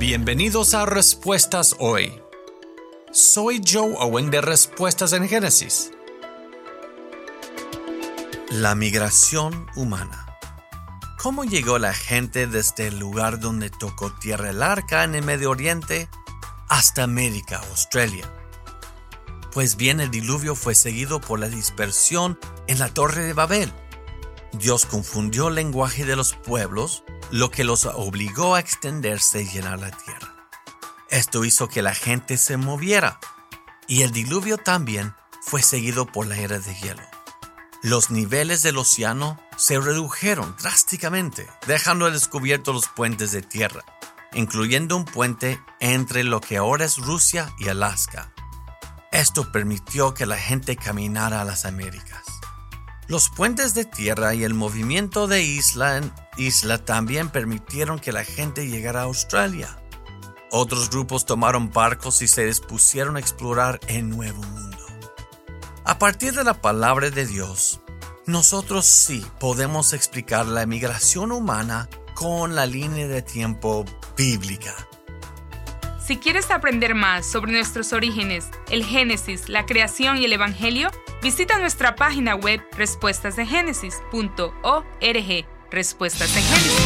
Bienvenidos a Respuestas Hoy. Soy Joe Owen de Respuestas en Génesis. La migración humana. ¿Cómo llegó la gente desde el lugar donde tocó tierra el arca en el Medio Oriente hasta América, Australia? Pues bien, el diluvio fue seguido por la dispersión en la Torre de Babel. Dios confundió el lenguaje de los pueblos, lo que los obligó a extenderse y llenar la tierra. Esto hizo que la gente se moviera, y el diluvio también fue seguido por la era de hielo. Los niveles del océano se redujeron drásticamente, dejando al descubierto los puentes de tierra, incluyendo un puente entre lo que ahora es Rusia y Alaska. Esto permitió que la gente caminara a las Américas. Los puentes de tierra y el movimiento de isla en isla también permitieron que la gente llegara a Australia. Otros grupos tomaron barcos y se dispusieron a explorar el Nuevo Mundo. A partir de la palabra de Dios, nosotros sí podemos explicar la migración humana con la línea de tiempo bíblica. Si quieres aprender más sobre nuestros orígenes, el Génesis, la creación y el Evangelio, visita nuestra página web respuestasdegénesis.org. Respuestas en Génesis.